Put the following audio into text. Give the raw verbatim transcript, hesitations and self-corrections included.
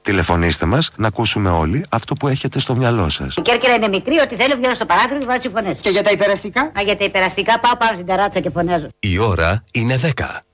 Τηλεφωνήστε μας να ακούσουμε όλοι αυτό που έχετε στο μυαλό σας. Η Κέρκυρα είναι μικρή, ό,τι θέλω βγαίνω στο παράθυρο και βάζω φωνές. Και για τα υπεραστικά? Α, για τα υπεραστικά πάω πάνω στην ταράτσα και φωνάζω. Η ώρα είναι δέκα.